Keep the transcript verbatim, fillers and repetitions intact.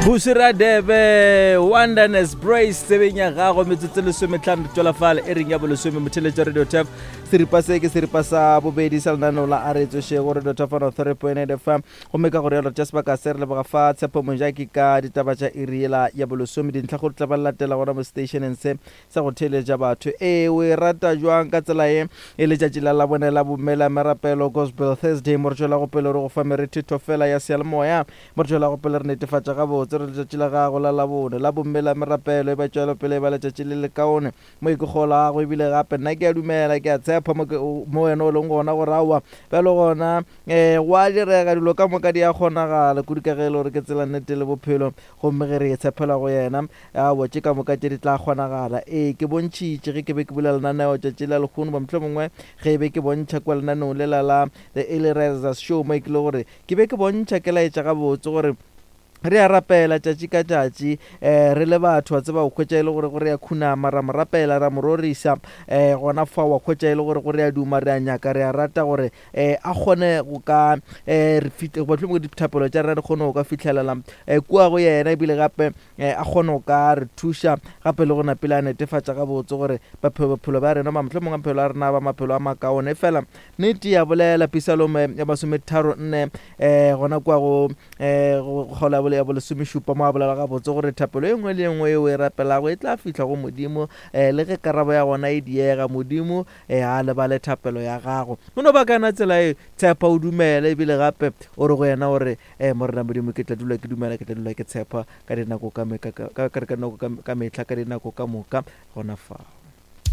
Busira debe Wonderness Brace sebenya gago metsotso le sometlhano tswela fale e reng ya bolesome motheletša radio taf seripase ke seripasa bobedi sa lenaneo la aretso shego radio taf on three point eight F M go meka gore yalo just baka se re le boga fa tshepo monjaki ka ditaba tša iriela ya bolesome dintlha go tla ba latela gona mo stationeng se sa go theletša batho e we rata jwang ka tsela e e letšatši la labone la bomela merapelo gospel Thursday mo re tšwela go pele re go fa meretito fela ya sealemoya mo re tšwela go pele re netefatša gabotse re letšatši la gago la labone la bomela merapelo e ba tšwela pele ba letšatši le lekaone mo ikogola go ebile gape nna ke a dumela ke a tshepa mo wena o leng gona gore aowa bjalo gona um wa direga dilo ka moka di a kgonagala kudikagele gore ke tsela nnete le bophelo gomme ge re e tshepela go yena a botse ka moka tše di tla kgonagala ee ke bontšhitše ge ke be ke bula lenaneo tšatši la lekgono ba mohlho mongwe ge be ke bontšha kwa lenaneong le la la the Early Risers show mo e ke le gore ke be ke bontšha ke laetša gabotse gore re a rapela tšatši ka tšatši um re le batho wa tseba go kgwetša e le gore gore ya khunama ra mo rapela ra mo rorisa um gona fa wa kgwetša e le gore gore ya duma re a nyaka re a rata gore um a kgone go ka um batlhomo dithapelo tša rena re kgone go ka fitlhelela um kua go yena ebile gape a kgone go ka re thuša gape le go napele a netefatša gabotse gore baphelo ba rena mamohlho mongwe maphelo a rena ba maphelo a makaone fela nnete ya bolela pisalome ya masometharo nne um gona kua go um kgola ya bolesomešupa mo a bolela gabotse gore thapelo e nngwe le nngwe eo e rapelago e tla fitlha go modimo um le ge karabo ya gona e diega modimo um a lebale thapelo ya gago o no ba kana tsela e tshepa o dumela ebile gape o re go yena gore um morena modimo ke tla dula ke dumela ke tla dula ke tshepa ka dinako ka metlha ka dinako ka moka gona fao.